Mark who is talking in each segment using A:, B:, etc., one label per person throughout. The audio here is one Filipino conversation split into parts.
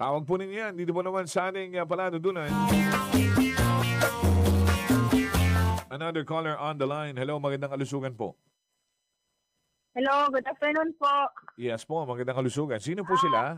A: Tawag po ninyo yan. Dito po naman sa ating paladudunan. Another caller on the line. Hello, magandang kalusugan po.
B: Hello, good afternoon po.
A: Yes po, magandang kalusugan. Sino po sila?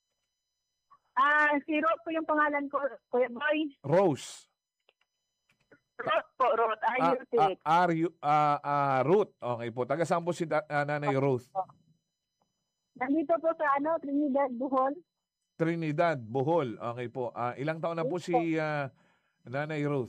B: Si Ruth po yung pangalan ko, Kuya Boy.
A: Rose.
B: Ruth po, Ruth.
A: Ruth. Okay po. Taga saan po si Nanay Ruth?
B: Nandito po sa Trinidad, Bohol.
A: Trinidad, Bohol. Okay po. Ilang taon na po si Nanay Ruth?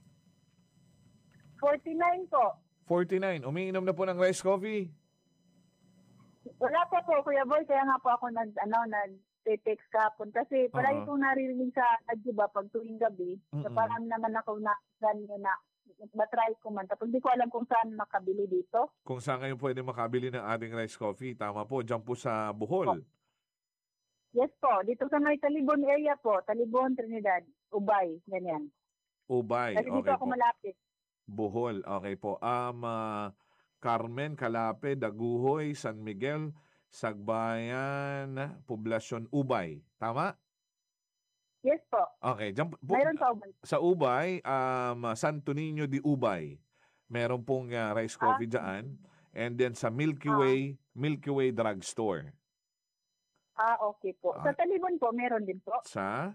B: 49 po.
A: 49. Umiinom na po ng rice coffee?
B: Wala po po, Kuya Boy. Kaya nga po ako nag-text kahapon. Kasi palagi kong naririnig sa radyo ba pag tuwing gabi. So parang naman ako matry ko man. Tapos hindi ko alam kung saan makabili dito.
A: Kung saan kayo pwede makabili ng ating rice coffee. Tama po. Diyan po sa Bohol.
B: Yes po. Dito sa may Talibon area po. Talibon, Trinidad. Ubay. Ganyan.
A: Ubay.
B: Kasi dito ako malapit.
A: Bohol. Okay po. Carmen, Calape, Daguhoy, San Miguel, Sagbayan, Poblasyon, Ubay. Tama?
B: Yes po.
A: Okay. Diyan po,
B: mayroon sa Ubay.
A: Sa Ubay, Santo Niño de Ubay. Meron pong rice coffee dyan. And then sa Milky Way Drugstore.
B: Okay po. Sa Talibon po, meron din po.
A: Sa?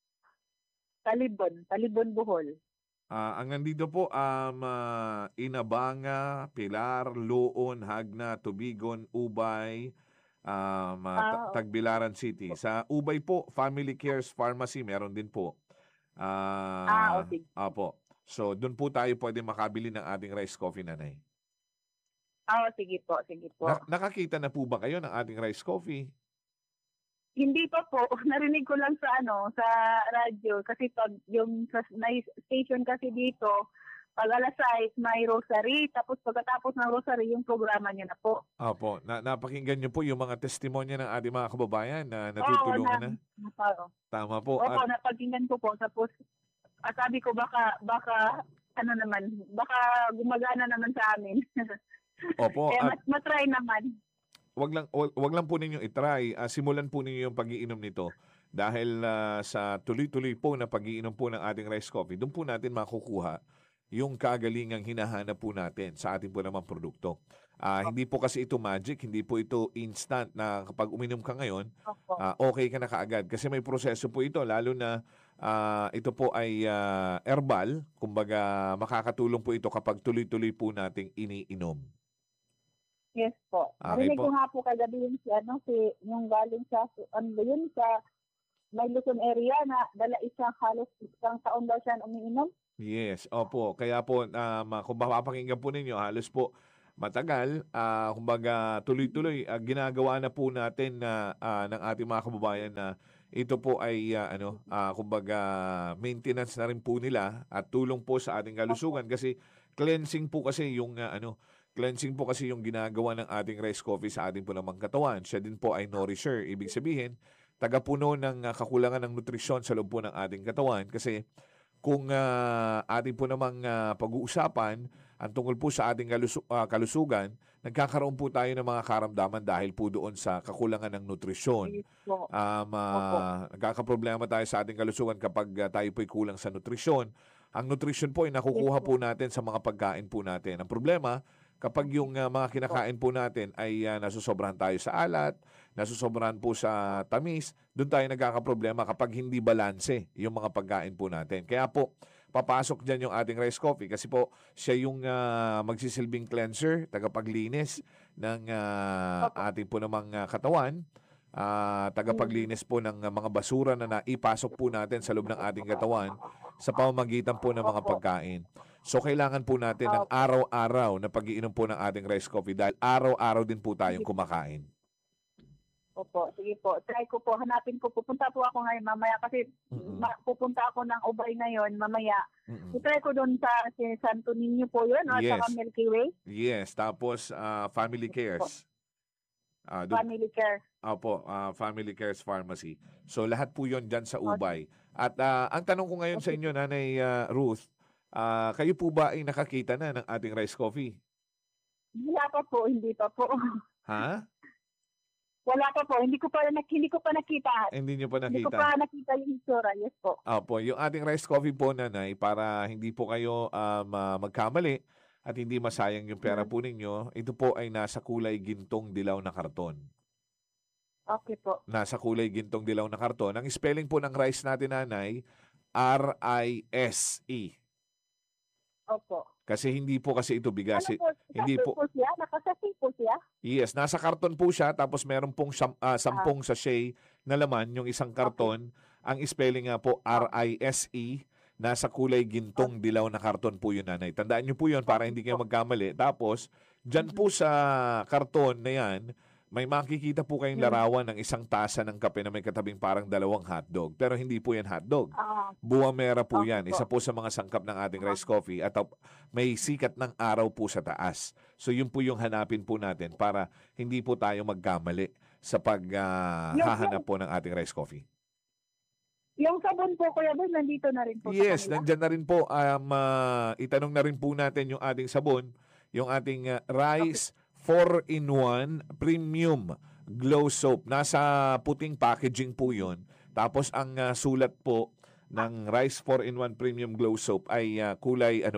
B: Talibon, Bohol.
A: Ang nandito po, Inabanga, Pilar, Luon, Hagna, Tubigon, Ubay, Tagbilaran City. Sa Ubay po, Family Cares Pharmacy, meron din po.
B: Okay.
A: Opo. So, doon po tayo pwede makabili ng ating rice coffee, Nanay.
B: Sige po.
A: Nakakita na po ba kayo ng ating rice coffee?
B: Hindi pa po. Narinig ko lang sa radyo. Kasi pag yung may station kasi dito, pag alas 6, may rosary. Tapos pagkatapos ng rosary, yung programa niya na po.
A: Opo. Napakinggan niyo po yung mga testimonya ng ating mga kababayan na natutulungan na. Tama po.
B: Opo, napakinggan ko po. Tapos, sabi ko baka gumagana naman sa amin.
A: Opo.
B: Kaya matry naman.
A: Wag lang po ninyong i-try. Simulan po ninyo yung pag-iinom nito dahil sa tuloy-tuloy po na pag-iinom po ng ating rice coffee, doon po natin makukuha yung kagalingang hinahanap po natin sa ating po namang produkto. Hindi po kasi ito magic, hindi po ito instant na kapag uminom ka ngayon, okay ka na kaagad. Kasi may proseso po ito, lalo na ito po ay herbal, kumbaga makakatulong po ito kapag tuloy-tuloy po nating iniinom.
B: Yes po. Narinig ko nga po kagabi yung galing sa may Luzon area na halos isang taon daw siya umiinom.
A: Yes, opo. Kaya po, kung mapapakinggan po ninyo, halos po matagal, kumbaga tuloy-tuloy, ginagawa na po natin ng ating mga kababayan na ito po ay kumbaga maintenance na rin po nila at tulong po sa ating kalusugan kasi cleansing po kasi yung cleansing po kasi yung ginagawa ng ating rice coffee sa ating po namang katawan. Siya din po ay nourisher. Ibig sabihin, tagapuno ng kakulangan ng nutrisyon sa loob po ng ating katawan. Kasi kung ating po namang pag-uusapan, ang tungkol po sa ating kalusugan, nagkakaroon po tayo ng mga karamdaman dahil po doon sa kakulangan ng nutrisyon. Nagkakaproblema tayo sa ating kalusugan kapag tayo po'y kulang sa nutrisyon. Ang nutrisyon po ay nakukuha po natin sa mga pagkain po natin. Ang problema, kapag yung mga kinakain po natin ay nasusobrahan tayo sa alat, nasusobrahan po sa tamis, doon tayo nagkakaproblema kapag hindi balanse yung mga pagkain po natin. Kaya po, papasok dyan yung ating rice coffee kasi po siya yung magsisilbing cleanser, tagapaglinis ng ating po namang katawan, tagapaglinis po ng mga basura na naipasok po natin sa loob ng ating katawan sa pamamagitan po ng mga pagkain. So, kailangan po natin ng araw-araw na pag-iinom po ng ating rice coffee dahil araw-araw din po tayong kumakain.
B: Opo, sige po. Try ko po. Hanapin ko. Pupunta po ako ngayon mamaya kasi pupunta ako ng Ubay ngayon mamaya. I-try ko doon sa Santo Niño po yun o sa Milky Way.
A: Yes. Tapos, Family Cares.
B: Family Care.
A: Opo, Family Cares Pharmacy. So, lahat po yun dyan sa Ubay. At ang tanong ko ngayon sa inyo, Nanay Ruth, kayo po ba ay nakakita na ng ating rice coffee?
B: Wala pa po, hindi pa po.
A: Ha?
B: Wala pa po. Hindi ko pa nakita.
A: Hindi nyo pa
B: Hindi ko
A: nakita.
B: pa nakita yung itsura. Yes po.
A: Opo, yung ating rice coffee po, nanay, para hindi po kayo magkamali at hindi masayang yung pera po ninyo, ito po ay nasa kulay gintong dilaw na karton.
B: Okay po.
A: Nasa kulay gintong dilaw na karton. Ang spelling po ng rice natin, nanay, R-I-S-E.
B: Opo.
A: Kasi hindi po kasi ito bigas.
B: Ano po?
A: Hindi
B: Hindi
A: po.
B: po siya? Nakasasing po siya?
A: Yes, nasa karton po siya, tapos meron pong 10 sachet na laman, yung isang karton. Ang spelling nga po, R-I-S-E. Nasa kulay gintong dilaw na karton po yun, nanay. Tandaan nyo po yun para hindi kayo magkamali. Tapos, dyan po sa karton na yan, may makikita po kayong larawan ng isang tasa ng kape na may katabing parang 2 hotdog. Pero hindi po yan hotdog. Buwamera po yan. Isa po sa mga sangkap ng ating rice coffee at may sikat ng araw po sa taas. So yun po yung hanapin po natin para hindi po tayo magkamali sa paghahanap po ng ating rice coffee.
B: Yung sabon po, Kuya Boy, nandito na rin po
A: Yes,
B: sa kanila?
A: nandyan na rin po. Itanong na rin po natin yung ating sabon, yung ating rice 4-in-1 premium glow soap. Nasa puting packaging po yun. Tapos ang sulat po ng rice 4-in-1 premium glow soap ay kulay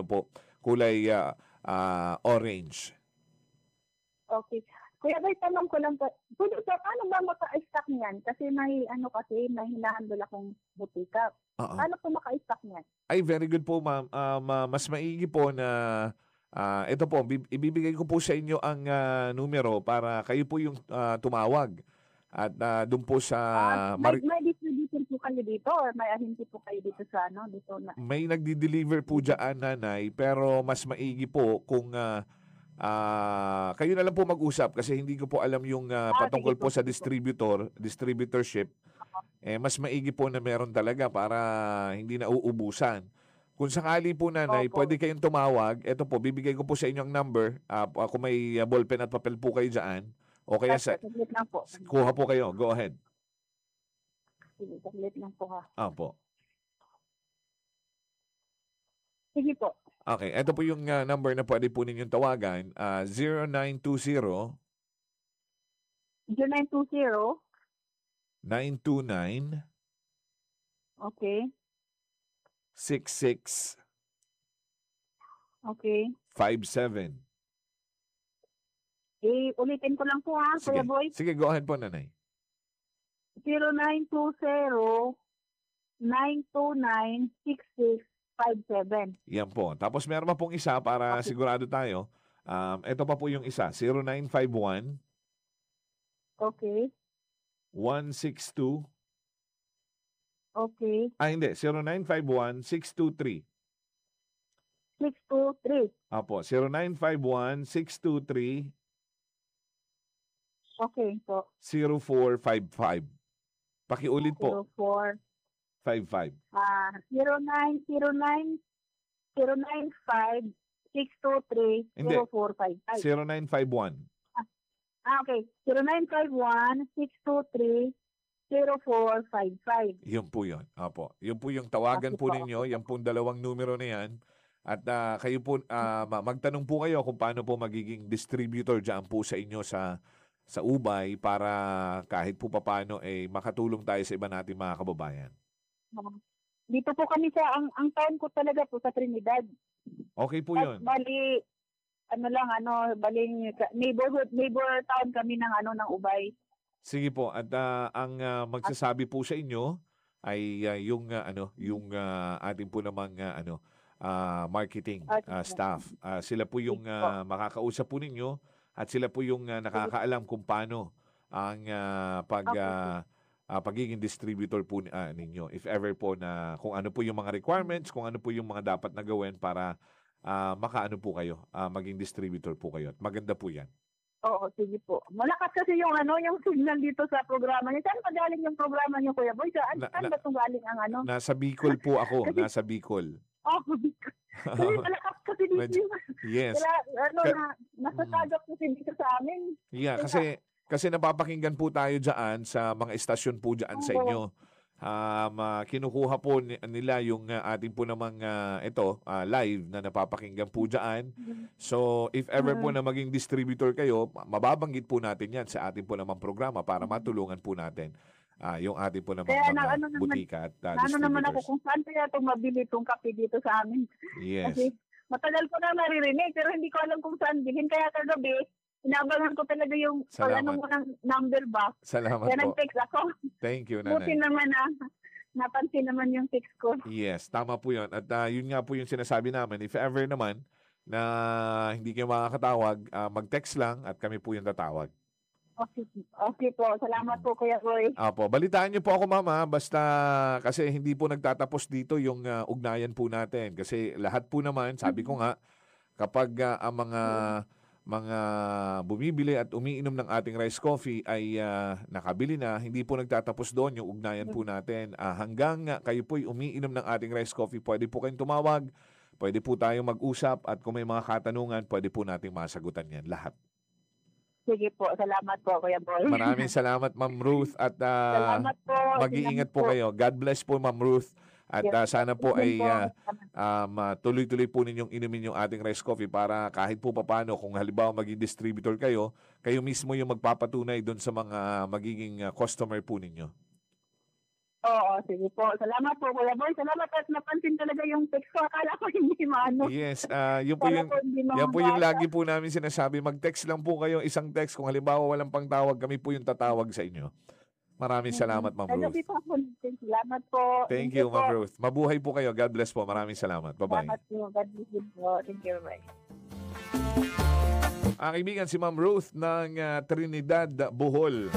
A: orange.
B: Okay. Kuya Boy, tanong ko lang po, paano ba maka-stock niyan? Kasi may hinahandle akong butika. Paano po maka-stock niyan?
A: Ay, very good po, ma'am. Mas maigi po na ito po, ibibigay ko po sa inyo ang numero para kayo po yung tumawag. At doon po sa...
B: may distribution po kayo dito or may agency po kayo dito sa dito na?
A: May nagdi-deliver po dyan, nanay, pero mas maigi po kung kayo na lang po mag-usap kasi hindi ko po alam yung patungkol po sa distributorship. Mas maigi po na meron talaga para hindi na uubusan. Kung sakali po, nanay, pwede kayong tumawag. Ito po, bibigay ko po sa inyo ang number. Kung may ballpen at papel po kayo dyan. O kaya
B: Saglit lang po.
A: kuha po kayo. Go ahead.
B: Sige, saglit lang po ha.
A: Po.
B: Sige po.
A: Okay, ito po yung number na pwede po ninyong tawagan. 0920
B: 0920.
A: 929
B: Okay.
A: 66
B: Okay.
A: 57.
B: Ulitin ko lang po ha, Kuya Boy.
A: Sige, go ahead po, nanay.
B: 0920-929-6657.
A: Yan po. Tapos meron pa pong isa para sigurado tayo. Ito pa po yung isa. 0951
B: Okay.
A: 162.
B: Okay.
A: Hindi. 0951 623.
B: 623.
A: Apo. 0951 623
B: Okay po.
A: 0455. Pakiulit po.
B: 0455.
A: 55.
B: 0995-623-0455.
A: Hindi. 0951.
B: Okay. 0951-623-0455.
A: Yun po yun. Apo. Yun po yung tawagan po ninyo. Yan pong dalawang numero na yan. At kayo po, magtanong po kayo kung paano po magiging distributor dyan po sa inyo sa Ubay para kahit po paano makatulong tayo sa iba nating mga kababayan.
B: Dito po kami ang town ko talaga po sa Trinidad.
A: Okay po yun.
B: Bali, neighbor town kami ng Ubay.
A: Sige po. At ang magsasabi po sa inyo ay yung ating po namang marketing staff. Sila po yung makakausap po ninyo at sila po yung nakakaalam kung paano ang pagiging distributor po ninyo. If ever po na kung ano po yung mga requirements, kung ano po yung mga dapat na gawin para makaano po kayo, maging distributor po kayo. At maganda po yan.
B: Oo, sige po. Malakas kasi yung signal dito sa programa niyo. Saan pa galing yung programa niyo, Kuya Boy? Saan ba itong galing ang
A: Nasa Bicol po ako. Nasa Bicol.
B: Bicol. Kasi malakas kasi dito yung...
A: Yes.
B: Nasasagap kasi dito sa amin.
A: Yeah, kasi napapakinggan po tayo dyan sa mga estasyon po dyan sa inyo. kinukuha po nila yung ating po namang live na napapakinggan po dyan. So, if ever po na maging distributor kayo, mababanggit po natin yan sa ating po namang programa para matulungan po natin yung ating po namang
B: Kaya
A: mga butika at
B: naman ako
A: distributors.
B: kung saan kaya itong mabili itong kape dito sa amin.
A: Yes.
B: Kasi matagal ko na naririnig pero hindi ko alam kung saan bilhin. Kaya kagabi, inabangan ko talaga yung
A: Salamat.
B: mo ng number ba.
A: Salamat
B: Kaya
A: po.
B: nag-text ako.
A: Thank you,
B: Buti
A: Nanay.
B: naman napansin naman yung text ko.
A: Yes, tama po yun. At yun nga po yung sinasabi namin. If ever naman na hindi kayo makakatawag, mag-text lang at kami po yung tatawag.
B: Okay po. Salamat po, Kuya Boy.
A: Apo, balitaan niyo po ako, Mama, basta kasi hindi po nagtatapos dito yung ugnayan po natin. Kasi lahat po naman, sabi ko nga, kapag ang mga bumibili at umiinom ng ating rice coffee ay nakabili na, hindi po nagtatapos doon yung ugnayan po natin. Hanggang kayo po'y umiinom ng ating rice coffee, pwede po kayong tumawag, pwede po tayong mag-usap at kung may mga katanungan, pwede po nating masagutan yan lahat.
B: Sige po. Salamat po, Kuya Boy.
A: Maraming salamat, Ma'am Ruth, at
B: Salamat po.
A: mag-iingat po kayo. God bless po, Ma'am Ruth. At sana po ay tuloy-tuloy po ninyong inumin yung ating rice coffee para kahit po papano kung halimbawa maging distributor kayo, kayo mismo yung magpapatunay doon sa mga magiging customer po ninyo.
B: Oo, sige po. Salamat po, Kuya Boy. Salamat at napansin talaga yung text ko. Akala ko hindi maano.
A: Yes, yun po
B: Akala
A: yung
B: ko hindi
A: yan po yung
B: mabasa.
A: lagi po namin sinasabi. Mag-text lang po kayo, isang text. Kung halimbawa walang pangtawag, kami po yung tatawag sa inyo. Maraming salamat, Ma'am Ruth.
B: Kagabi po ako. Salamat po.
A: Thank you, Ma'am Ruth. Mabuhay po kayo. God bless po. Maraming salamat. Bye-bye.
B: Salamat po. God bless you po. Thank you. Bye.
A: Ang kaibigan si Ma'am Ruth ng Trinidad, Bohol.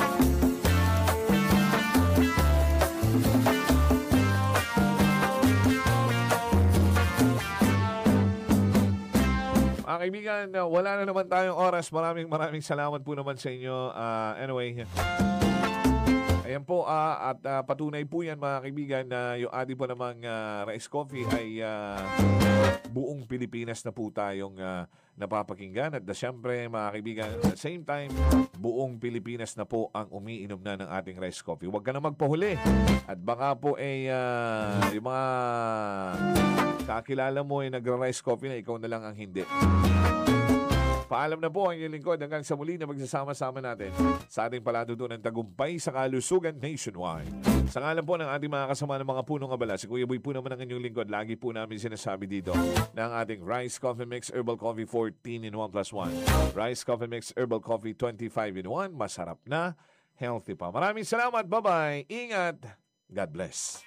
A: Ang kaibigan, wala na naman tayong oras. Maraming salamat po naman sa inyo. Anyway, ayan po, at patunay po yan mga kaibigan na yung ating po namang rice coffee ay buong Pilipinas na po tayong napapakinggan. At syempre mga kaibigan, at the same time, buong Pilipinas na po ang umiinom na ng ating rice coffee. Huwag ka na magpahuli. At baka po ay yung mga kakilala mo ay nagra-rice coffee na ikaw na lang ang hindi. Paalam na po ang inyong lingkod hanggang sa muli na magsasama-sama natin sa ating palatutunan ng tagumpay sa kalusugan nationwide. Sa ngalan po ng ating mga kasama ng mga punong abala, si Kuya Boy po naman ang inyong lingkod. Lagi po namin sinasabi dito na ang ating Rice Coffee Mix Herbal Coffee 14 in 1 plus 1. Rice Coffee Mix Herbal Coffee 25 in 1. Masarap na, healthy pa. Maraming salamat. Bye-bye. Ingat. God bless.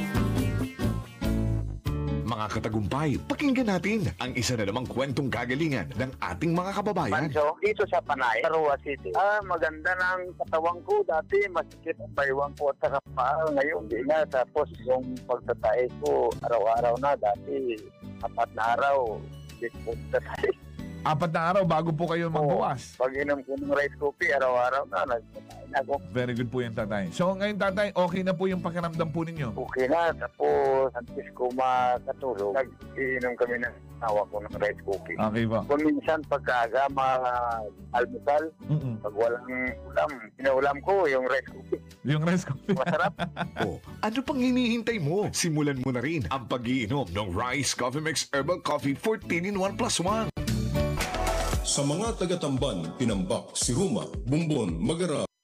C: Mga katagumpay, pakinggan natin ang isa na namang kwentong kagalingan ng ating mga kababayan.
D: Manso, dito sa Panay, Roa City. Maganda ng katawang ko. Dati, masikip ang baywang ko at saka paa. Ngayon, di na. Tapos, yung pagtatae ko, araw-araw na. Dati, 4 na araw, hindi ko tatay.
A: 4 na araw bago po kayo magbukas.
D: Pag inom ko ng rice coffee, araw-araw na, nagtatae na ako.
A: Very good po yan, tatay. So ngayon, tatay, okay na po yung pakiramdam po ninyo?
D: Okay na. Tapos, antes ko makatulog, nag-iinom kami ng tawa ko ng rice coffee.
A: Okay po.
D: Kung minsan, pagkaaga, almusal, pag walang ulam, pinaulam ko yung rice coffee.
A: Yung rice coffee.
D: Masarap.
C: O, ano pang hinihintay mo? Simulan mo na rin ang pag-iinom ng Rice Coffee Mix Herbal Coffee 14 in 1 plus 1.
E: Sa mga taga-Tamban, Tinambak, Siruma, Bumbon, Magara,